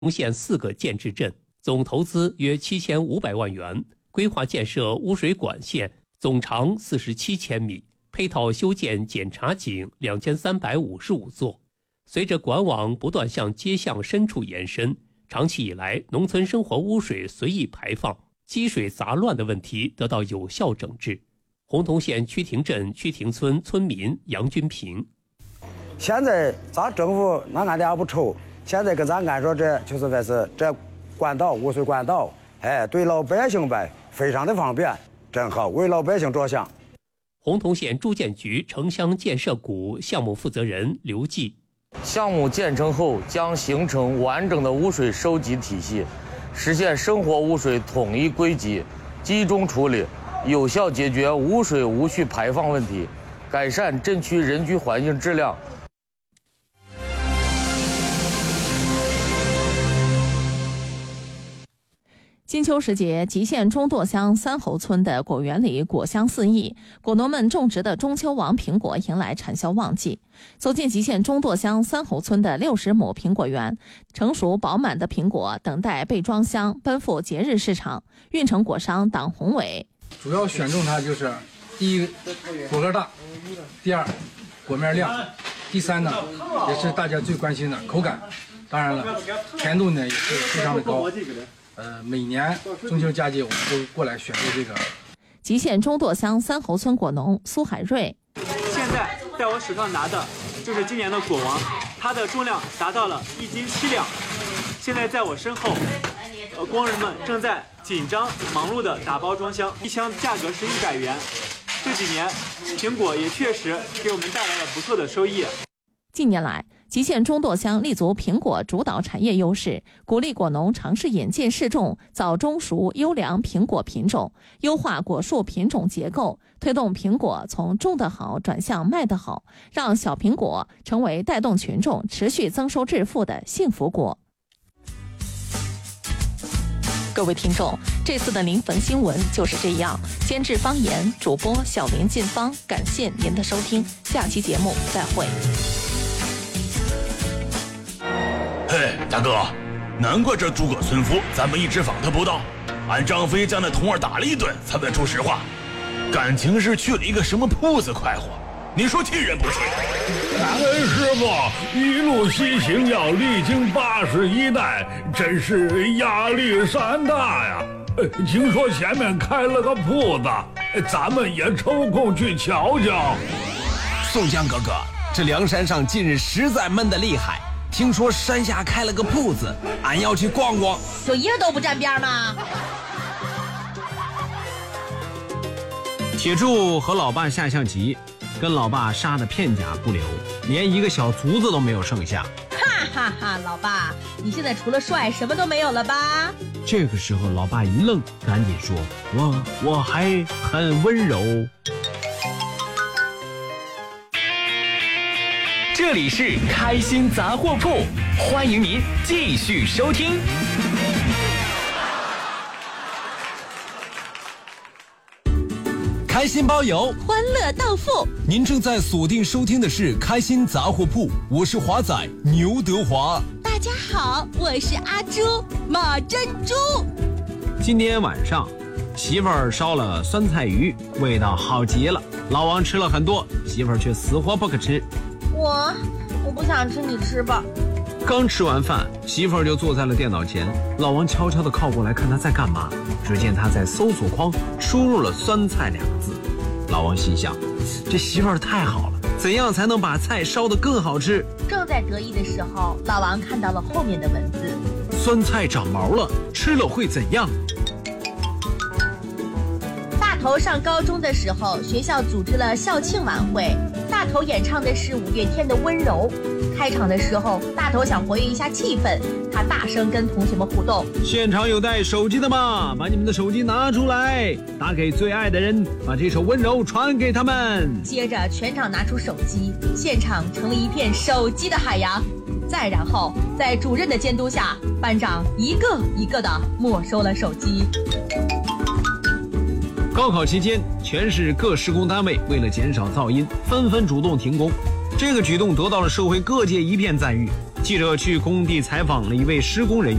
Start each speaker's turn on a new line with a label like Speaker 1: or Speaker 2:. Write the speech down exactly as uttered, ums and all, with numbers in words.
Speaker 1: 县四个建制镇，总投资约七千五百万元，规划建设污水管线，总长四十七千米，配套修建检查井两千三百五十五座。随着管网不断向街巷深处延伸，长期以来农村生活污水随意排放、积水杂乱的问题得到有效整治。洪洞县曲亭镇曲亭村村民杨军平：
Speaker 2: 现在咱政府那俺俩不愁，现在跟咱按说这就是说是这管道污水管道，哎，对老百姓呗非常的方便，真好，为老百姓着想。
Speaker 1: 洪洞县住建局城乡建设股项目负责人刘继：
Speaker 3: 项目建成后将形成完整的污水收集体系，实现生活污水统一归集、集中处理，有效解决污水无序排放问题，改善镇区人居环境质量。
Speaker 4: 金秋时节，吉县中垛乡三侯村的果园里果香四溢，果农们种植的中秋王苹果迎来产销旺季。走进吉县中垛乡三侯村的六十亩苹果园，成熟饱满的苹果等待被装箱，奔赴节日市场。运城果商党宏伟：
Speaker 5: 主要选中它就是第一，果个大；第二，果面亮；第三呢，也是大家最关心的口感。当然了，甜度呢也是非常的高。呃，每年中秋佳节我们都过来选择这个。
Speaker 4: 吉县中垛乡三侯村果农苏海瑞：
Speaker 6: 现在在我手上拿的就是今年的果王，它的重量达到了一斤七两。现在在我身后，呃，工人们正在紧张忙碌地打包装箱，一箱价格是一百元。这几年，苹果也确实给我们带来了不错的收益。
Speaker 4: 近年来，吉县中垛乡立足苹果主导产业优势，鼓励果农尝试引进试种早中熟优良苹果品种，优化果树品种结构，推动苹果从种得好转向卖得好，让小苹果成为带动群众持续增收致富的幸福果。各位听众，这次的临汾新闻就是这样。监制方言，主播小林进芳，感谢您的收听，下期节目再会。
Speaker 7: 嘿，大哥，难怪这诸葛村夫咱们一直访他不到，俺张飞将那童儿打了一顿才问出实话，感情是去了一个什么铺子快活，你说气人不气？
Speaker 8: 感恩师傅一路西行要历经八十一代，真是压力山大呀。听说前面开了个铺子，咱们也抽空去瞧瞧。
Speaker 9: 宋江哥哥，这梁山上近日实在闷得厉害，听说山下开了个铺子，俺要去逛逛。
Speaker 10: 就一个都不沾边吗？
Speaker 11: 铁柱和老爸下象棋，跟老爸杀得片甲不留，连一个小卒子都没有剩下。
Speaker 10: 哈哈哈，老爸，你现在除了帅什么都没有了吧？
Speaker 11: 这个时候老爸一愣，赶紧说：我我还很温柔。
Speaker 12: 这里是开心杂货铺，欢迎您继续收听。
Speaker 9: 开心包邮，
Speaker 10: 欢乐到付。
Speaker 9: 您正在锁定收听的是开心杂货铺，我是华仔牛德华。
Speaker 10: 大家好，我是阿朱马珍珠。
Speaker 11: 今天晚上媳妇儿烧了酸菜鱼，味道好极了。老王吃了很多，媳妇儿却死活不肯吃。
Speaker 10: 我我不想吃，你吃吧。
Speaker 11: 刚吃完饭，媳妇儿就坐在了电脑前。老王悄悄地靠过来看他在干嘛，只见他在搜索框输入了酸菜两个字。老王心想，这媳妇儿太好了，怎样才能把菜烧得更好吃？
Speaker 10: 正在得意的时候，老王看到了后面的文字：
Speaker 11: 酸菜长毛了，吃了会怎样？
Speaker 10: 大头上高中的时候，学校组织了校庆晚会，大头演唱的是五月天的《温柔》。开场的时候，大头想活跃一下气氛，他大声跟同学们互动。
Speaker 11: 现场有带手机的吗？把你们的手机拿出来，打给最爱的人，把这首《温柔》传给他们。
Speaker 10: 接着全场拿出手机，现场成了一片手机的海洋。再然后，在主任的监督下，班长一个一个的没收了手机。
Speaker 11: 高考期间，全市各施工单位为了减少噪音，纷纷主动停工。这个举动得到了社会各界一片赞誉。 记者去工地采访了一位施工人员。